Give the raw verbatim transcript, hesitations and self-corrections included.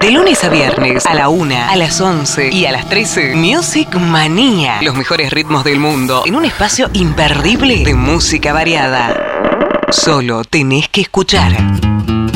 De lunes a viernes, a la una, a las once y a las trece, Music Manía. Los mejores ritmos del mundo en un espacio imperdible de música variada. Solo tenés que escuchar.